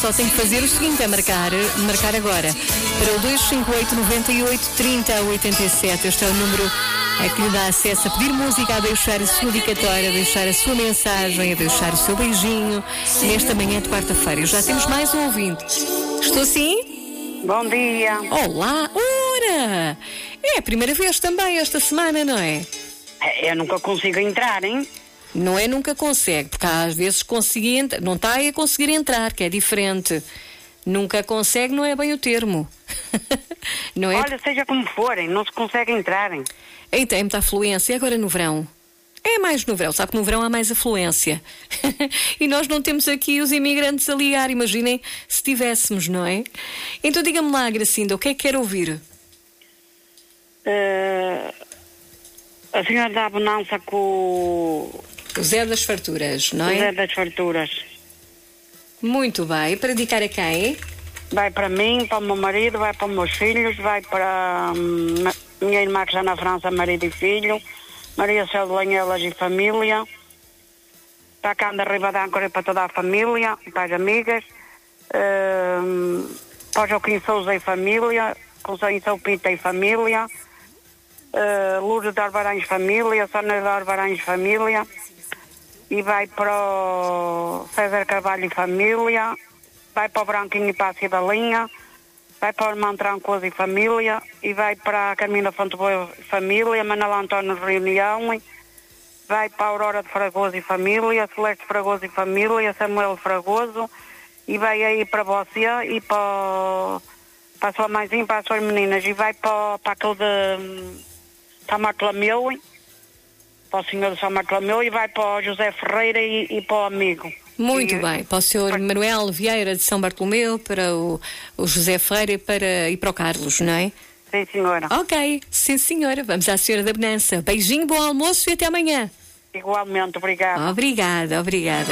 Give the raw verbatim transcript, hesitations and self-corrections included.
só tem que fazer o seguinte, é marcar, marcar agora para o dois cinco oito, nove oito, três zero oito sete. Este é o número é que lhe dá acesso a pedir música, a deixar a sua dedicatória, a deixar a sua mensagem, a deixar o seu beijinho nesta manhã de quarta-feira. Já temos mais um ouvinte. Estou sim? Bom dia. Olá, ora! É a primeira vez também esta semana, não é? Eu nunca consigo entrar, hein? Não é nunca consegue, porque às vezes consegui entrar, não está aí a conseguir entrar, que é diferente. Nunca consegue não é bem o termo. Não é? Olha, seja como forem, não se consegue entrarem. Aí tem muita afluência, e agora no verão? É mais no verão, sabe que no verão há mais afluência. E nós não temos aqui os imigrantes a ligar, imaginem se tivéssemos, não é? Então diga-me lá, Gracinda, o que é que quer ouvir? Uh, a senhora da Bonança com o... O Zé das Farturas, não é? O Zé das Farturas. Muito bem, para dedicar a quem? Vai para mim, para o meu marido, vai para os meus filhos, vai para hum, minha irmã que está na França, marido e filho, Maria Céu de Lanhelas e família, para a Canda Riba d'Âncora e para toda a família, para as amigas, hum, para o Joaquim Souza e família, Conceição Pinta e família, uh, Lourdes de Arbarães família, Sónia de Arbarães família, e vai para o César Carvalho e família, vai para o Branquinho e para a Cidalinha, vai para o Irmão Trancoso e família, e vai para a Camila Fonte Boa e família, Manuel António de Reunião, vai para a Aurora de Fragoso e família, Celeste Fragoso e família, Samuel Fragoso, e vai aí para você e para, para a sua mãezinha, para as suas meninas, e vai para, para aquele de São Bartolomeu, para o senhor de São Bartolomeu, e vai para o José Ferreira e, e para o amigo. Muito e, bem, para o senhor para... Manuel Vieira de São Bartolomeu, para o, o José Ferreira e para, e para o Carlos, não é? Sim, senhora. Ok, sim, senhora. Vamos à senhora da Bonança. Beijinho, bom almoço e até amanhã. Igualmente, obrigada. Obrigada, obrigada.